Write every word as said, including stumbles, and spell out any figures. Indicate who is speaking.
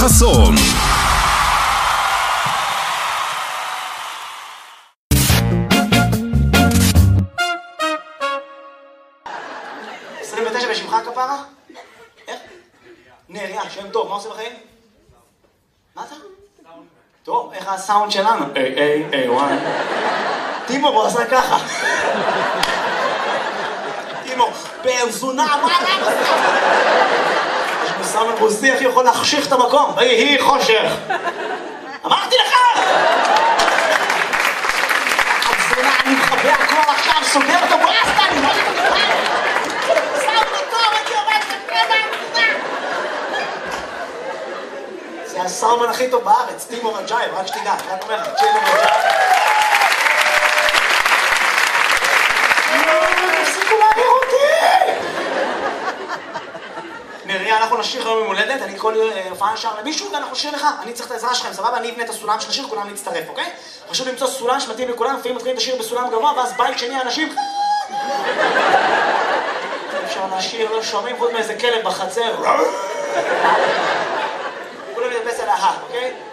Speaker 1: חסון.
Speaker 2: עשרים ותשע בשמך כפרה? איך? נריה, שם טוב, מה עושה בחיים? מה אתה? טוב, איך הסאונד שלנו? איי, איי, איי, וואי. טימו, בוא עשה ככה. טימו, בן זונה, מה אתה עושה? יש מסאמן רוסי, איך יכול להחשיך את המקום? ויהי חושך. אמרתי לך! הזונה, אני מחבא הכל עכשיו, סוגר אותו ברסטה, אני לא יודע. זה הסאומן הכי טוב בארץ, טימו רג'ייב, רק שתדע, רק אומר לך, טימו רג'ייב. תפסיקו להעיר אותי! נריה, אנחנו נשיר היום ממולדת, אני כל הופעה נשאר למישהו ואנחנו נשיר לך, אני צריך את העזרה שלכם, סבבה? אני אבנה את הסולם של השיר, כולם נצטרף, אוקיי? חשוב למצוא סולם שמתאים לכולם, לפעמים מתחילים את השיר בסולם גבוה, ואז בית שני אנשים... אפשר לשיר, לא שומעים חוץ מאיזה כלב בחצר. כולם ידבס על ההר, אוקיי?